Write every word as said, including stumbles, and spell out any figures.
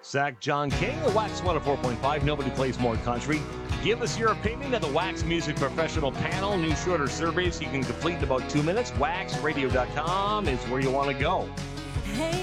Zach John King, the Wax one oh four point five. Nobody plays more country. Give us your opinion of the Wax Music Professional Panel. New shorter surveys you can complete in about two minutes. wax radio dot com is where you want to go. Hey.